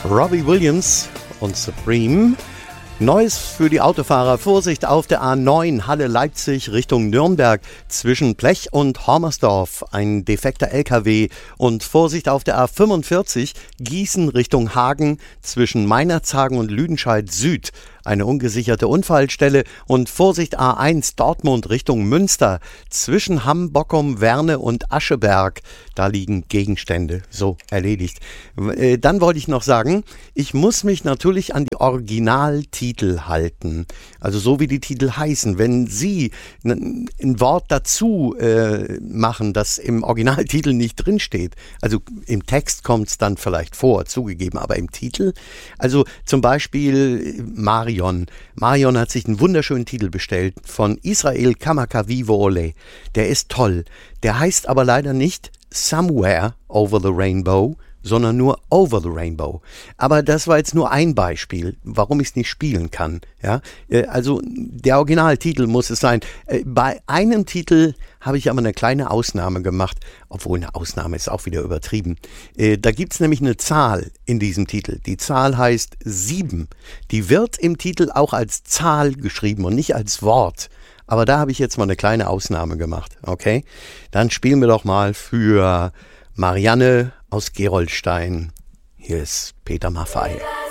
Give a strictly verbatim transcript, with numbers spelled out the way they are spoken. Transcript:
Robbie Williams und Supreme. Neues für die Autofahrer. Vorsicht auf der A neun Halle-Leipzig Richtung Nürnberg zwischen Blech und Hormersdorf. Ein defekter L K W. Und Vorsicht auf der A fünfundvierzig Gießen Richtung Hagen zwischen Meinerzhagen und Lüdenscheid Süd. Eine ungesicherte Unfallstelle. Und Vorsicht A eins Dortmund Richtung Münster zwischen Hamm, Bockum, Werne und Ascheberg. Da liegen Gegenstände. So, erledigt. Äh, dann wollte ich noch sagen, ich muss mich natürlich an die Originaltitel halten. Also so wie die Titel heißen. Wenn Sie n- ein Wort dazu äh, machen, das im Originaltitel nicht drinsteht, also im Text kommt es dann vielleicht vor, zugegeben, aber im Titel, also zum Beispiel Marion. Marion hat sich einen wunderschönen Titel bestellt von Israel Kamakawiwoole. Der ist toll. Der heißt aber leider nicht Somewhere Over the Rainbow, sondern nur Over the Rainbow. Aber das war jetzt nur ein Beispiel, warum ich es nicht spielen kann. Ja? Also der Originaltitel muss es sein. Bei einem Titel habe ich aber eine kleine Ausnahme gemacht, obwohl eine Ausnahme ist auch wieder übertrieben. Da gibt es nämlich eine Zahl in diesem Titel. Die Zahl heißt sieben. Die wird im Titel auch als Zahl geschrieben und nicht als Wort. Aber da habe ich jetzt mal eine kleine Ausnahme gemacht. Okay? Dann spielen wir doch mal für Marianne aus Gerolstein. Hier ist Peter Maffay.